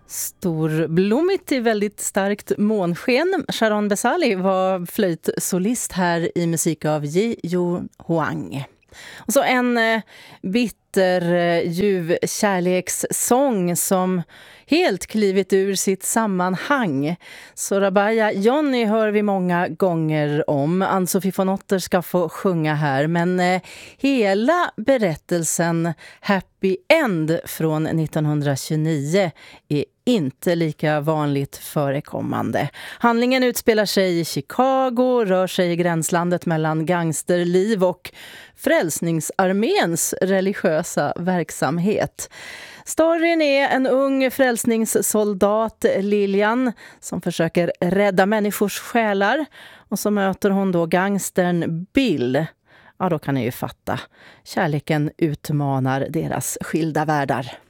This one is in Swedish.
Storblommigt i väldigt starkt månsken. Sharon Besali var flöjtsolist här i musik av Ji-Yo Huang. Och så en bitterljuv kärlekssång som helt klivit ur sitt sammanhang. Sorabaya Johnny hör vi många gånger om. Ann-Sofie von Otter ska få sjunga här. Men hela berättelsen Happy End från 1929 är inte lika vanligt förekommande. Handlingen utspelar sig i Chicago, rör sig i gränslandet mellan gangsterliv och Frälsningsarméns religiösa verksamhet. Storyn är en ung frälsningssoldat, Lilian, som försöker rädda människors själar. Och så möter hon då gangstern Bill. Ja, då kan ni ju fatta. Kärleken utmanar deras skilda världar.